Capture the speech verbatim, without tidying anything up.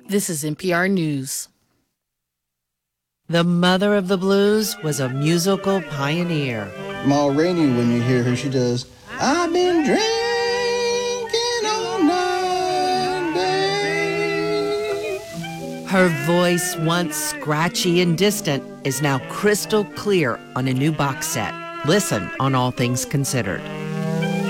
This is N P R News. The mother of the blues was a musical pioneer. Ma Rainey, when you hear her, she does, I've been drinking all night, babe. Her voice, once scratchy and distant, is now crystal clear on a new box set. Listen on All Things Considered.